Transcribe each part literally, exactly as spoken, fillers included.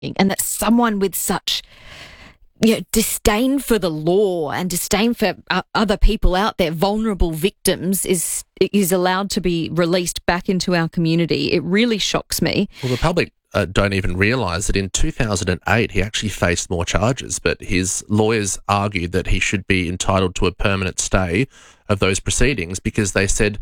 and that someone with such, you know, disdain for the law and disdain for uh, other people out there, vulnerable victims, is is allowed to be released back into our community. It really shocks me. Well, the public uh, don't even realise that in two thousand eight he actually faced more charges, but his lawyers argued that he should be entitled to a permanent stay of those proceedings because they said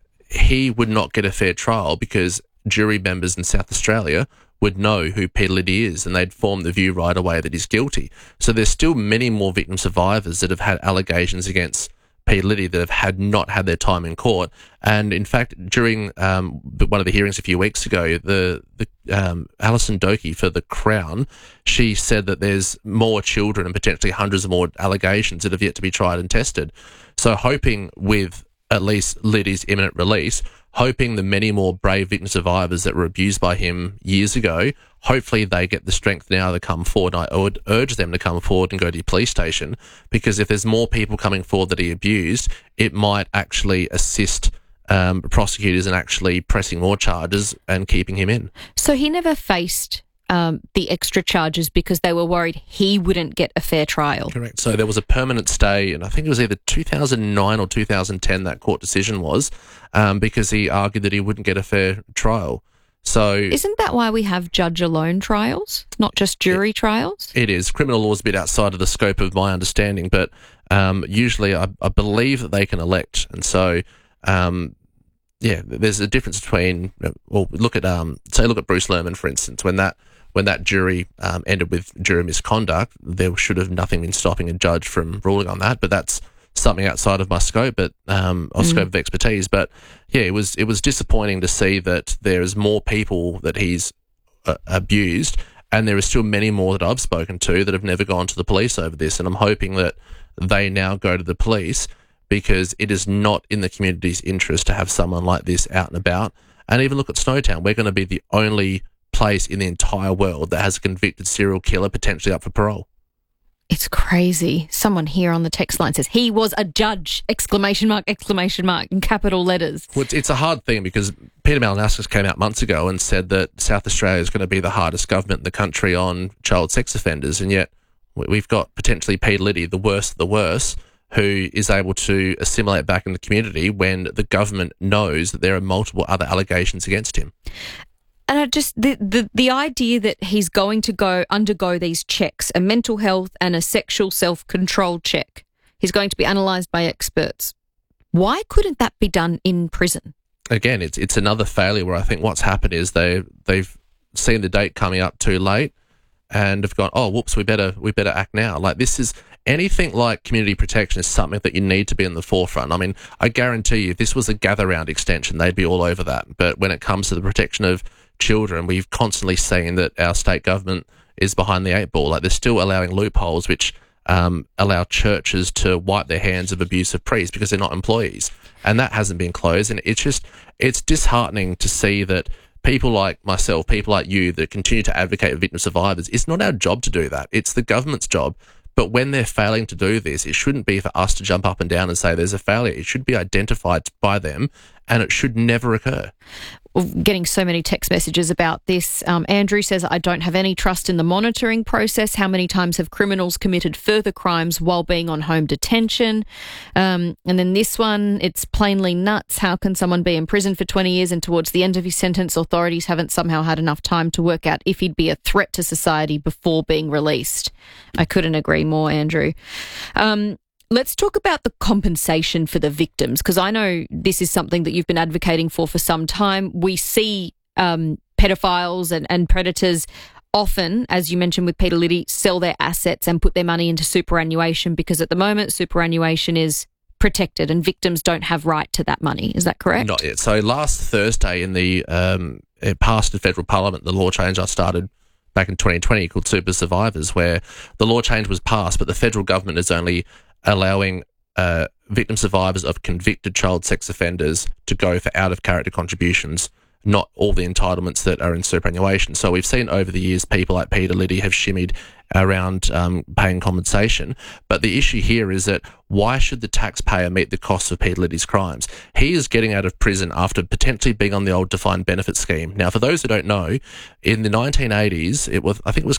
he would not get a fair trial because jury members in South Australia would know who Peter Liddy is and they'd form the view right away that he's guilty. So there's still many more victim survivors that have had allegations against Peter Liddy that have had not had their time in court. And in fact, during um, one of the hearings a few weeks ago, the, the um, Alison Doki for the Crown, she said that there's more children and potentially hundreds of more allegations that have yet to be tried and tested. So hoping with at least Liddy's imminent release, hoping the many more brave victim survivors that were abused by him years ago, hopefully they get the strength now to come forward. I would urge them to come forward and go to the police station, because if there's more people coming forward that he abused, it might actually assist um, prosecutors in actually pressing more charges and keeping him in. So he never faced Um, the extra charges because they were worried he wouldn't get a fair trial. Correct. So there was a permanent stay, and I think it was either two thousand nine or two thousand ten that court decision was, um, because he argued that he wouldn't get a fair trial. So isn't that why we have judge-alone trials, not just jury it, trials? It is. Criminal law is a bit outside of the scope of my understanding, but um, usually I, I believe that they can elect, and so um, yeah, there's a difference between. Well, look at um, say look at Bruce Lerman, for instance, when that. When that jury um, ended with juror misconduct, there should have nothing been stopping a judge from ruling on that. But that's something outside of my scope, but um, or mm. scope of expertise. But yeah, it was it was disappointing to see that there's more people that he's uh, abused, and there are still many more that I've spoken to that have never gone to the police over this. And I'm hoping that they now go to the police, because it is not in the community's interest to have someone like this out and about. And even look at Snowtown. We're going to be the only place in the entire world that has a convicted serial killer potentially up for parole. It's crazy. Someone here on the text line says he was a judge, exclamation mark, exclamation mark, in capital letters. Well, it's, it's a hard thing because Peter Malinauskas came out months ago and said that South Australia is going to be the hardest government in the country on child sex offenders, and yet we've got potentially Peter Liddy, the worst of the worst, who is able to assimilate back in the community when the government knows that there are multiple other allegations against him. And I just the, the the idea that he's going to go undergo these checks, a mental health and a sexual self-control check, he's going to be analysed by experts. Why couldn't that be done in prison? Again, it's it's another failure where I think what's happened is they they've seen the date coming up too late and have gone, oh, whoops, we better we better act now. Like, this is anything like community protection is something that you need to be in the forefront. I mean, I guarantee you, if this was a gather round extension, they'd be all over that. But when it comes to the protection of children, we've constantly seen that our state government is behind the eight ball. Like, they're still allowing loopholes which um, allow churches to wipe their hands of abusive priests because they're not employees, and that hasn't been closed. And it's just it's disheartening to see that people like myself, people like you, that continue to advocate for victim survivors. It's not our job to do that. It's the government's job. But when they're failing to do this, it shouldn't be for us to jump up and down and say there's a failure. It should be identified by them, and it should never occur. Getting so many text messages about this. Um, Andrew says, I don't have any trust in the monitoring process. How many times have criminals committed further crimes while being on home detention? Um, and then this one, it's plainly nuts. How can someone be in prison for twenty years and towards the end of his sentence, authorities haven't somehow had enough time to work out if he'd be a threat to society before being released? I couldn't agree more, Andrew. Um, Let's talk about the compensation for the victims, because I know this is something that you've been advocating for for some time. We see um, pedophiles and, and predators often, as you mentioned with Peter Liddy, sell their assets and put their money into superannuation, because at the moment superannuation is protected and victims don't have right to that money. Is that correct? Not yet. So last Thursday in the um, it passed in federal parliament, the law change I started back in twenty twenty called Super Survivors, where the law change was passed, but the federal government is only allowing uh, victim survivors of convicted child sex offenders to go for out-of-character contributions not all the entitlements that are in superannuation. So we've seen over the years people like Peter Liddy have shimmied around um, paying compensation. But the issue here is that why should the taxpayer meet the costs of Peter Liddy's crimes? He is getting out of prison after potentially being on the old defined benefit scheme. Now, for those who don't know, in the nineteen eighties, it was I think it was